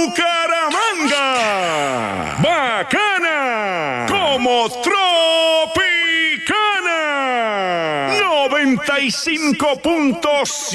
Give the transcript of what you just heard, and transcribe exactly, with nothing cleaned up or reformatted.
Bucaramanga. Bacana como Tropicana. noventa y cinco punto siete